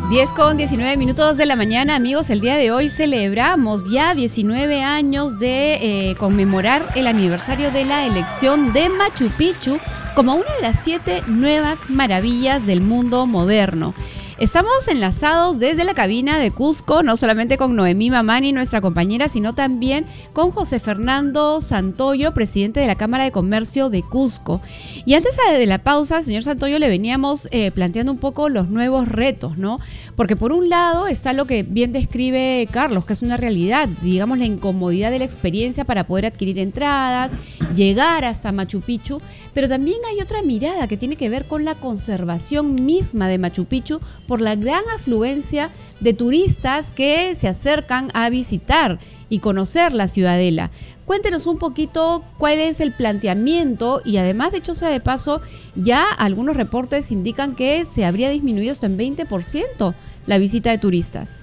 10:19 de la mañana, amigos. El día de hoy celebramos ya 19 años de conmemorar el aniversario de la elección de Machu Picchu como una de las 7 nuevas maravillas del mundo moderno. Estamos enlazados desde la cabina de Cusco, no solamente con Noemí Mamani, nuestra compañera, sino también con José Fernando Santoyo, presidente de la Cámara de Comercio de Cusco. Y antes de la pausa, señor Santoyo, le veníamos planteando un poco los nuevos retos, ¿no? Porque por un lado está lo que bien describe Carlos, que es una realidad, digamos, la incomodidad de la experiencia para poder adquirir entradas, llegar hasta Machu Picchu, pero también hay otra mirada que tiene que ver con la conservación misma de Machu Picchu por la gran afluencia de turistas que se acercan a visitar y conocer la ciudadela. Cuéntenos un poquito cuál es el planteamiento y además, de hecho sea de paso, ya algunos reportes indican que se habría disminuido hasta en 20% la visita de turistas.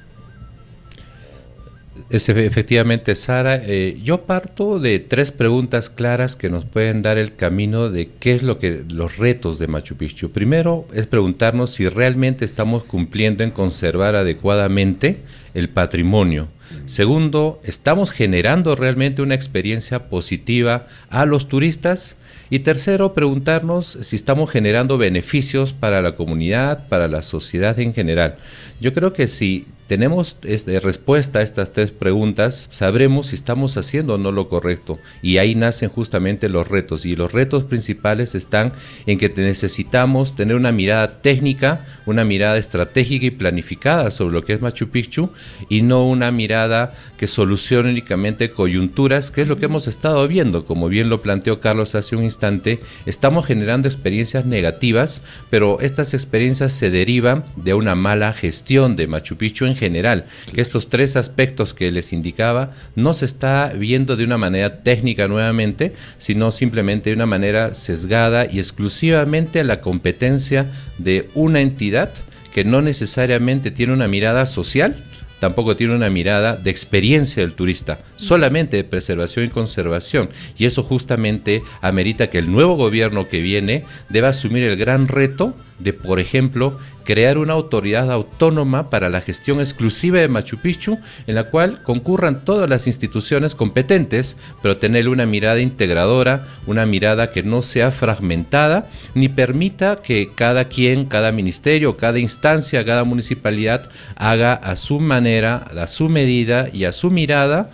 Efectivamente, Sara, yo parto de 3 preguntas claras que nos pueden dar el camino de qué es los retos de Machu Picchu. Primero es preguntarnos si realmente estamos cumpliendo en conservar adecuadamente el patrimonio. Segundo, ¿estamos generando realmente una experiencia positiva a los turistas? Y tercero, preguntarnos si estamos generando beneficios para la comunidad, para la sociedad en general. Yo creo que si tenemos respuesta a estas 3 preguntas, sabremos si estamos haciendo o no lo correcto. Y ahí nacen justamente los retos. Y los retos principales están en que necesitamos tener una mirada técnica, una mirada estratégica y planificada sobre lo que es Machu Picchu, y no una mirada que solucione únicamente coyunturas, que es lo que hemos estado viendo. Como bien lo planteó Carlos hace un instante, estamos generando experiencias negativas, pero estas experiencias se derivan de una mala gestión de Machu Picchu en general, que estos 3 aspectos que les indicaba no se está viendo de una manera técnica nuevamente, sino simplemente de una manera sesgada y exclusivamente a la competencia de una entidad que no necesariamente tiene una mirada social, tampoco tiene una mirada de experiencia del turista, solamente de preservación y conservación. Y eso justamente amerita que el nuevo gobierno que viene deba asumir el gran reto de, por ejemplo, crear una autoridad autónoma para la gestión exclusiva de Machu Picchu, en la cual concurran todas las instituciones competentes, pero tener una mirada integradora, una mirada que no sea fragmentada, ni permita que cada quien, cada ministerio, cada instancia, cada municipalidad haga a su manera, a su medida y a su mirada,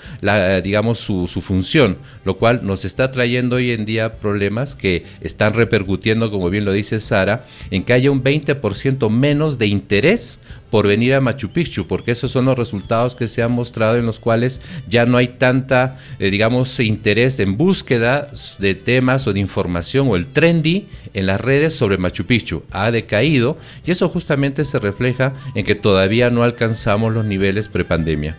su función, lo cual nos está trayendo hoy en día problemas que están repercutiendo, como bien lo dice Sara, en que haya un 20% menos de interés por venir a Machu Picchu, porque esos son los resultados que se han mostrado, en los cuales ya no hay tanta, interés en búsqueda de temas o de información, o el trendy en las redes sobre Machu Picchu ha decaído, y eso justamente se refleja en que todavía no alcanzamos los niveles prepandemia.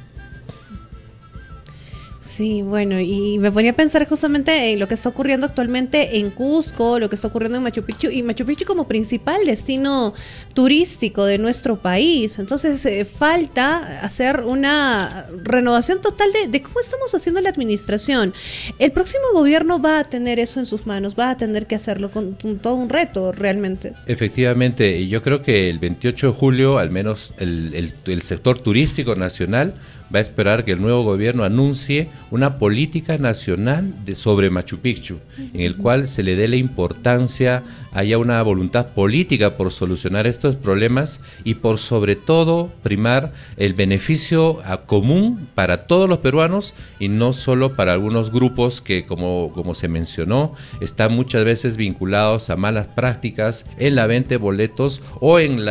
Sí, bueno, y me ponía a pensar justamente en lo que está ocurriendo actualmente en Cusco, lo que está ocurriendo en Machu Picchu, y Machu Picchu como principal destino turístico de nuestro país. Entonces falta hacer una renovación total de cómo estamos haciendo la administración. El próximo gobierno va a tener eso en sus manos, va a tener que hacerlo con todo un reto realmente. Efectivamente, y yo creo que el 28 de julio, al menos el sector turístico nacional va a esperar que el nuevo gobierno anuncie una política nacional sobre Machu Picchu, en el cual se le dé la importancia, haya una voluntad política por solucionar estos problemas y por sobre todo primar el beneficio común para todos los peruanos y no solo para algunos grupos que, como se mencionó, están muchas veces vinculados a malas prácticas en la venta de boletos o en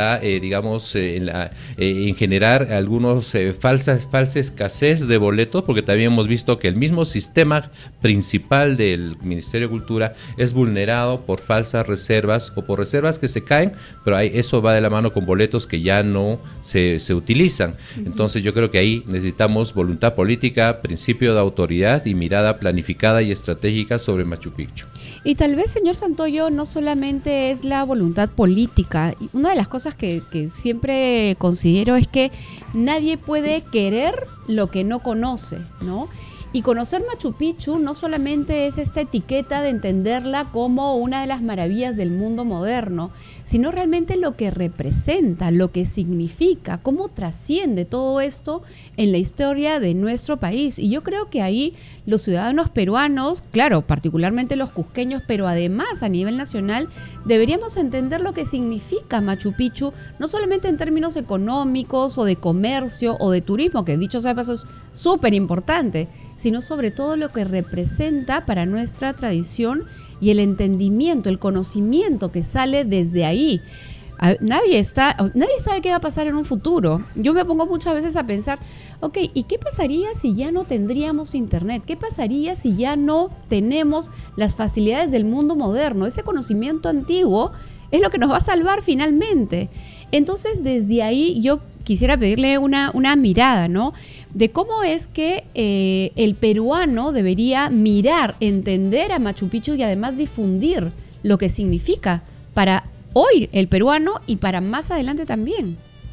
en generar algunos falsa escasez de boletos, porque también hemos visto que el mismo sistema principal del Ministerio de Cultura es vulnerado por falsas reservas o por reservas que se caen, pero eso va de la mano con boletos que ya no se utilizan. Entonces yo creo que ahí necesitamos voluntad política, principio de autoridad y mirada planificada y estratégica sobre Machu Picchu. Y tal vez, señor Santoyo, no solamente es la voluntad política. Una de las cosas que siempre considero es que nadie puede querer lo que no conoce, ¿no? Y conocer Machu Picchu no solamente es esta etiqueta de entenderla como una de las maravillas del mundo moderno, sino realmente lo que representa, lo que significa, cómo trasciende todo esto en la historia de nuestro país. Y yo creo que ahí los ciudadanos peruanos, claro, particularmente los cusqueños, pero además a nivel nacional, deberíamos entender lo que significa Machu Picchu, no solamente en términos económicos o de comercio o de turismo, que dicho sea de paso es súper importante, sino sobre todo lo que representa para nuestra tradición y el entendimiento, el conocimiento que sale desde ahí. Nadie sabe qué va a pasar en un futuro. Yo me pongo muchas veces a pensar, ok, ¿y qué pasaría si ya no tendríamos internet? ¿Qué pasaría si ya no tenemos las facilidades del mundo moderno? Ese conocimiento antiguo es lo que nos va a salvar finalmente. Entonces, desde ahí yo quisiera pedirle una mirada, ¿no? De cómo es que el peruano debería mirar, entender a Machu Picchu y además difundir lo que significa para hoy el peruano y para más adelante también.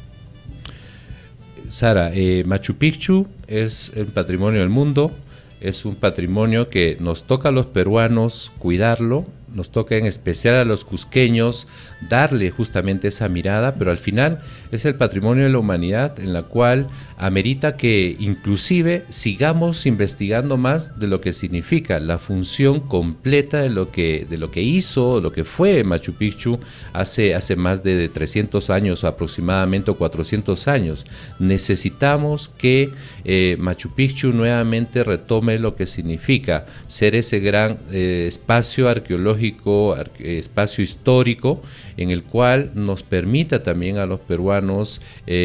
Sara, Machu Picchu es el patrimonio del mundo, es un patrimonio que nos toca a los peruanos cuidarlo, nos toca en especial a los cusqueños darle justamente esa mirada, pero al final es el patrimonio de la humanidad en la cual amerita que inclusive sigamos investigando más de lo que significa la función completa de lo que hizo, lo que fue Machu Picchu hace más de 300 años aproximadamente, o 400 años. Necesitamos que Machu Picchu nuevamente retome lo que significa ser ese gran espacio arqueológico, espacio histórico en el cual nos permita también a los peruanos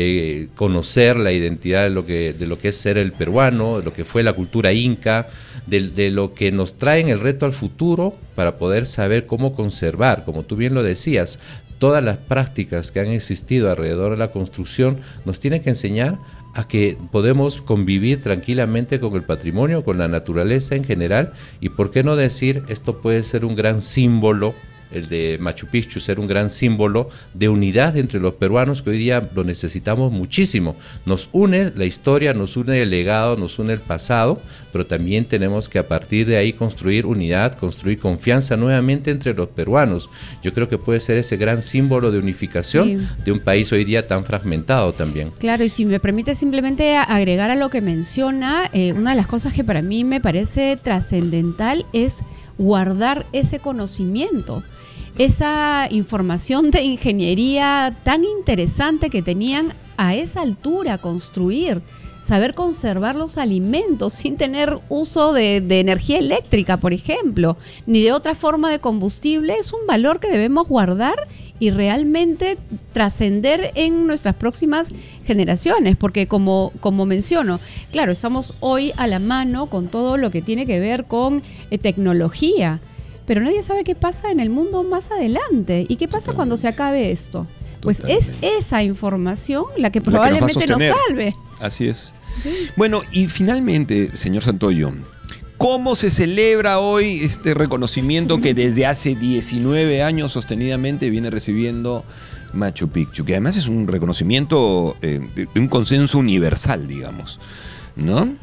conocer la identidad de lo que es ser el peruano, de lo que fue la cultura inca, de lo que nos trae en el reto al futuro para poder saber cómo conservar, como tú bien lo decías, todas las prácticas que han existido alrededor de la construcción nos tienen que enseñar a que podemos convivir tranquilamente con el patrimonio, con la naturaleza en general, y por qué no decir, esto puede ser un gran símbolo, el de Machu Picchu, ser un gran símbolo de unidad entre los peruanos, que hoy día lo necesitamos muchísimo. Nos une la historia, nos une el legado, nos une el pasado, pero también tenemos que a partir de ahí construir unidad, construir confianza nuevamente entre los peruanos. Yo creo que puede ser ese gran símbolo de unificación de un país hoy día tan fragmentado también. Claro, y si me permite simplemente agregar a lo que menciona, una de las cosas que para mí me parece trascendental es guardar ese conocimiento, esa información de ingeniería tan interesante que tenían a esa altura, construir, saber conservar los alimentos sin tener uso de energía eléctrica, por ejemplo, ni de otra forma de combustible, es un valor que debemos guardar y realmente trascender en nuestras próximas generaciones, porque como menciono, claro, estamos hoy a la mano con todo lo que tiene que ver con tecnología, pero nadie sabe qué pasa en el mundo más adelante y qué pasa cuando se acabe esto. Pues es esa información la que probablemente nos salve. Así es. Bueno, y finalmente, señor Santoyo, ¿cómo se celebra hoy este reconocimiento que desde hace 19 años sostenidamente viene recibiendo Machu Picchu? Que además es un reconocimiento de un consenso universal, digamos, ¿no?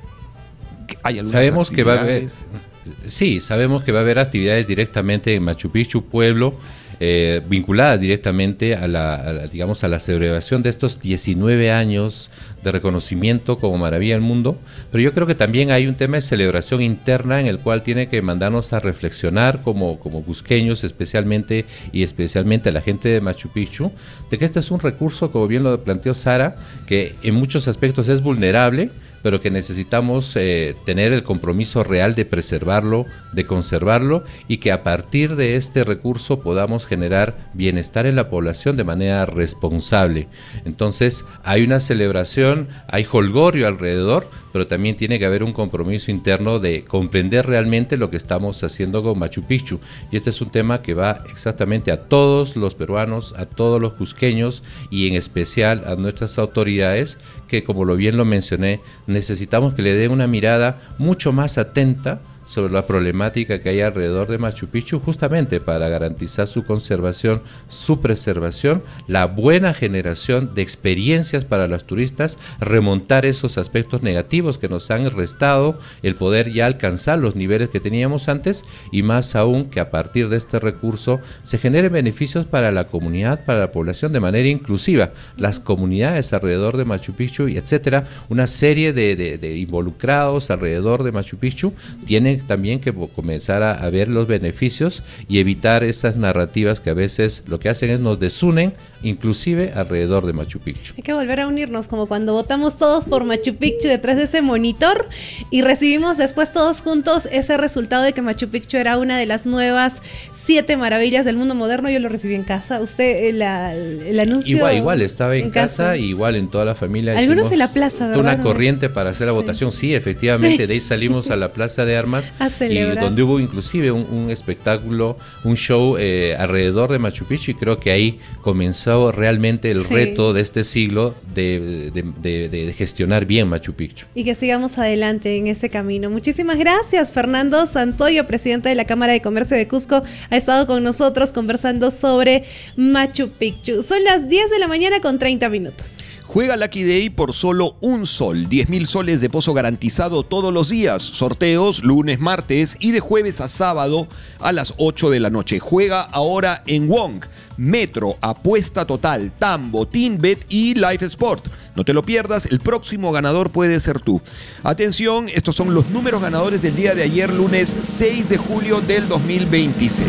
Sabemos que va a haber, sabemos que va a haber actividades directamente en Machu Picchu, pueblo, vinculadas directamente a la celebración de estos 19 años de reconocimiento como maravilla del mundo, pero yo creo que también hay un tema de celebración interna en el cual tiene que mandarnos a reflexionar como cusqueños especialmente a la gente de Machu Picchu, de que este es un recurso, como bien lo planteó Sara, que en muchos aspectos es vulnerable, pero que necesitamos tener el compromiso real de preservarlo, de conservarlo, y que a partir de este recurso podamos generar bienestar en la población de manera responsable. Entonces hay una celebración, hay jolgorio alrededor, pero también tiene que haber un compromiso interno de comprender realmente lo que estamos haciendo con Machu Picchu, y este es un tema que va exactamente a todos los peruanos, a todos los cusqueños, y en especial a nuestras autoridades, que como bien lo mencioné, necesitamos que le den una mirada mucho más atenta sobre la problemática que hay alrededor de Machu Picchu, justamente para garantizar su conservación, su preservación, la buena generación de experiencias para los turistas, remontar esos aspectos negativos que nos han restado el poder ya alcanzar los niveles que teníamos antes, y más aún que a partir de este recurso se generen beneficios para la comunidad, para la población de manera inclusiva, las comunidades alrededor de Machu Picchu y etcétera. Una serie de involucrados alrededor de Machu Picchu tienen también que comenzar a ver los beneficios y evitar esas narrativas que a veces lo que hacen es nos desunen, inclusive alrededor de Machu Picchu. Hay que volver a unirnos, como cuando votamos todos por Machu Picchu detrás de ese monitor y recibimos después todos juntos ese resultado de que Machu Picchu era una de las nuevas 7 maravillas del mundo moderno. Yo lo recibí en casa. Usted, el anuncio... Igual, estaba en casa, igual en toda la familia. Algunos en la plaza, ¿verdad? Una corriente para hacer la votación. Sí, efectivamente, de ahí salimos a la Plaza de Armas, y donde hubo inclusive un espectáculo, un show alrededor de Machu Picchu, y creo que ahí comenzó realmente el reto de este siglo de gestionar bien Machu Picchu. Y que sigamos adelante en ese camino. Muchísimas gracias, Fernando Santoyo, presidente de la Cámara de Comercio de Cusco, ha estado con nosotros conversando sobre Machu Picchu. Son las 10 de la mañana con 30 minutos. Juega Lucky Day por solo un sol. 10.000 soles de pozo garantizado todos los días. Sorteos lunes, martes y de jueves a sábado a las 8 de la noche. Juega ahora en Wong, Metro, Apuesta Total, Tambo, TeamBet y Life Sport. No te lo pierdas, el próximo ganador puede ser tú. Atención, estos son los números ganadores del día de ayer, lunes 6 de julio del 2026.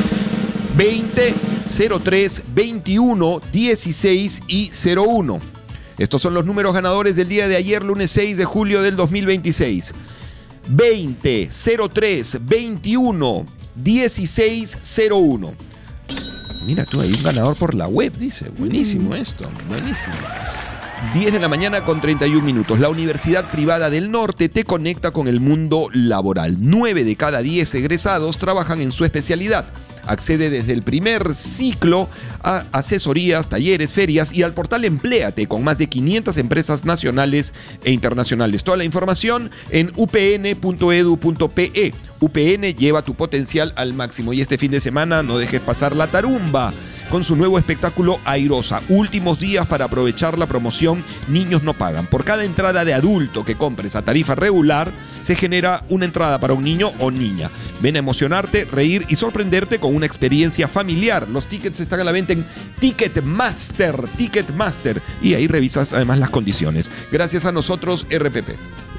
20, 03, 21, 16 y 01. Estos son los números ganadores del día de ayer, lunes 6 de julio del 2026. 20, 03, 21, 16, 01. Mira tú, hay un ganador por la web, dice. Buenísimo esto, buenísimo. 10 de la mañana con 31 minutos. La Universidad Privada del Norte te conecta con el mundo laboral. 9 de cada 10 egresados trabajan en su especialidad. Accede desde el primer ciclo a asesorías, talleres, ferias y al portal Empléate con más de 500 empresas nacionales e internacionales. Toda la información en upn.edu.pe. UPN lleva tu potencial al máximo. Y este fin de semana no dejes pasar la Tarumba con su nuevo espectáculo Airosa. Últimos días para aprovechar la promoción Niños no pagan. Por cada entrada de adulto que compres a tarifa regular, se genera una entrada para un niño o niña. Ven a emocionarte, reír y sorprenderte con una experiencia familiar. Los tickets están a la venta en Ticketmaster. Y ahí revisas además las condiciones. Gracias a nosotros, RPP.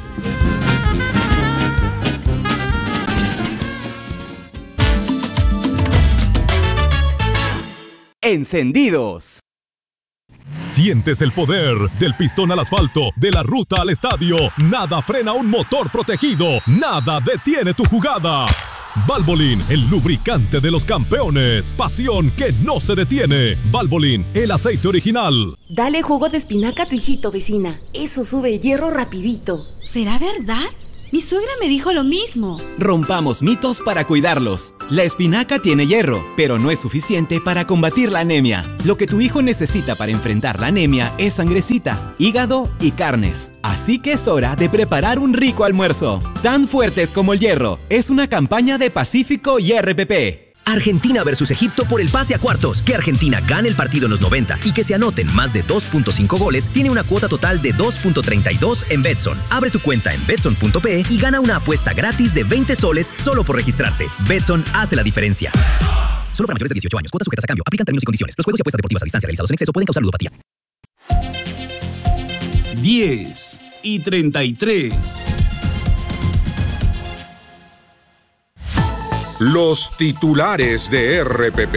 Encendidos. Sientes el poder del pistón al asfalto, de la ruta al estadio. Nada frena un motor protegido. Nada detiene tu jugada. Valvoline, el lubricante de los campeones. Pasión que no se detiene. Valvoline, el aceite original. Dale jugo de espinaca a tu hijito, vecina. Eso sube el hierro rapidito. ¿Será verdad? Mi suegra me dijo lo mismo. Rompamos mitos para cuidarlos. La espinaca tiene hierro, pero no es suficiente para combatir la anemia. Lo que tu hijo necesita para enfrentar la anemia es sangrecita, hígado y carnes. Así que es hora de preparar un rico almuerzo. Tan fuertes como el hierro. Es una campaña de Pacífico y RPP. Argentina versus Egipto por el pase a cuartos. Que Argentina gane el partido en los 90 y que se anoten más de 2.5 goles tiene una cuota total de 2.32 en Betson. Abre tu cuenta en betson.pe y gana una apuesta gratis de 20 soles solo por registrarte. Betson hace la diferencia. Solo para mayores de 18 años. Cuotas sujetas a cambio. Aplican términos y condiciones. Los juegos y apuestas deportivas a distancia realizados en exceso pueden causar ludopatía. 10:33. Los titulares de RPP.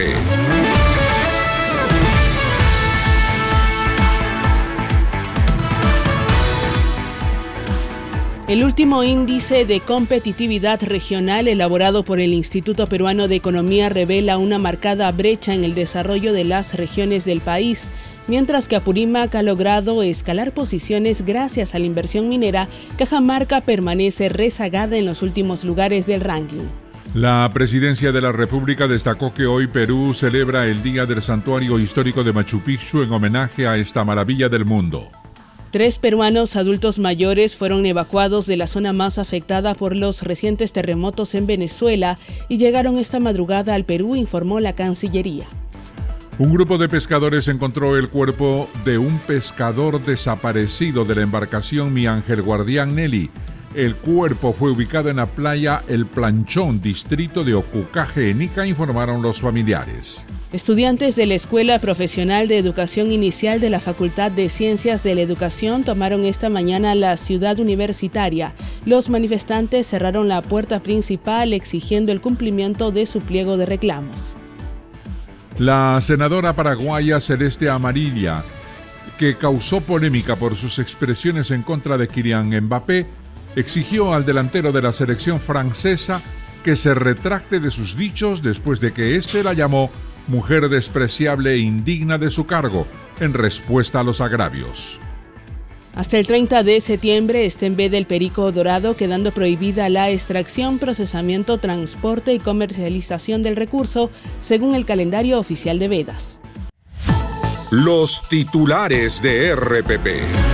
El último índice de competitividad regional elaborado por el Instituto Peruano de Economía revela una marcada brecha en el desarrollo de las regiones del país. Mientras que Apurímac ha logrado escalar posiciones gracias a la inversión minera, Cajamarca permanece rezagada en los últimos lugares del ranking. La Presidencia de la República destacó que hoy Perú celebra el Día del Santuario Histórico de Machu Picchu en homenaje a esta maravilla del mundo. 3 peruanos adultos mayores fueron evacuados de la zona más afectada por los recientes terremotos en Venezuela y llegaron esta madrugada al Perú, informó la Cancillería. Un grupo de pescadores encontró el cuerpo de un pescador desaparecido de la embarcación Mi Ángel Guardián Nelly. El cuerpo fue ubicado en la playa El Planchón, distrito de Ocucaje, en Ica, informaron los familiares. Estudiantes de la Escuela Profesional de Educación Inicial de la Facultad de Ciencias de la Educación tomaron esta mañana la ciudad universitaria. Los manifestantes cerraron la puerta principal exigiendo el cumplimiento de su pliego de reclamos. La senadora paraguaya Celeste Amarilla, que causó polémica por sus expresiones en contra de Kylian Mbappé, exigió al delantero de la selección francesa que se retracte de sus dichos después de que éste la llamó mujer despreciable e indigna de su cargo, en respuesta a los agravios. Hasta el 30 de septiembre está en veda el perico dorado, quedando prohibida la extracción, procesamiento, transporte y comercialización del recurso, según el calendario oficial de vedas. Los titulares de RPP.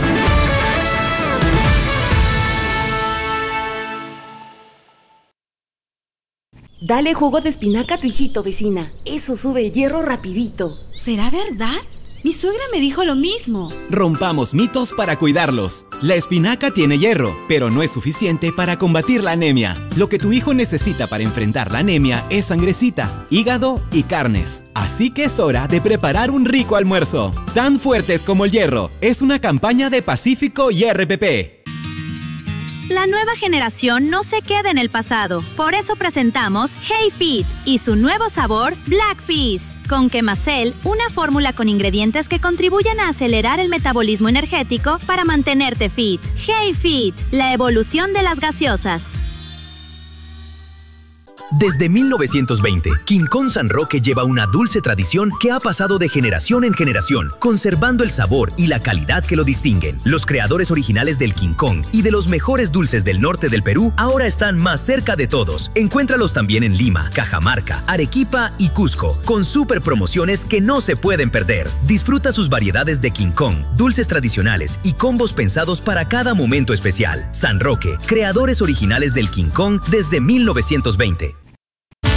Dale jugo de espinaca a tu hijito, vecina. Eso sube el hierro rapidito. ¿Será verdad? Mi suegra me dijo lo mismo. Rompamos mitos para cuidarlos. La espinaca tiene hierro, pero no es suficiente para combatir la anemia. Lo que tu hijo necesita para enfrentar la anemia es sangrecita, hígado y carnes. Así que es hora de preparar un rico almuerzo. Tan fuertes como el hierro. Es una campaña de Pacífico y RPP. La nueva generación no se queda en el pasado. Por eso presentamos Hey Fit y su nuevo sabor Black Fizz. Con Quemacel, una fórmula con ingredientes que contribuyen a acelerar el metabolismo energético para mantenerte fit. Hey Fit, la evolución de las gaseosas. Desde 1920, Quincón San Roque lleva una dulce tradición que ha pasado de generación en generación, conservando el sabor y la calidad que lo distinguen. Los creadores originales del Quincón y de los mejores dulces del norte del Perú ahora están más cerca de todos. Encuéntralos también en Lima, Cajamarca, Arequipa y Cusco, con super promociones que no se pueden perder. Disfruta sus variedades de Quincón, dulces tradicionales y combos pensados para cada momento especial. San Roque, creadores originales del Quincón desde 1920.